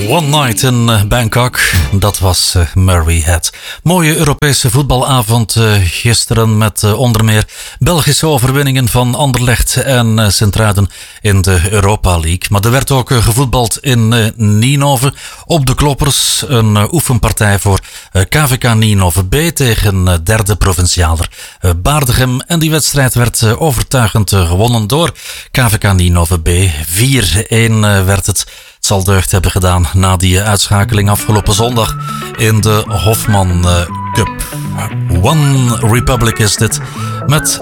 One Night in Bangkok, dat was Murray Head. Mooie Europese voetbalavond gisteren met onder meer Belgische overwinningen van Anderlecht en Sint-Truiden in de Europa League. Maar er werd ook gevoetbald in Ninove op de Kloppers. Een oefenpartij voor KVK Ninove B tegen derde provincialer Baardegem. En die wedstrijd werd overtuigend gewonnen door KVK Ninove B. 4-1 werd het. Het zal deugd hebben gedaan na die uitschakeling afgelopen zondag in de Hofman Cup. One Republic is dit met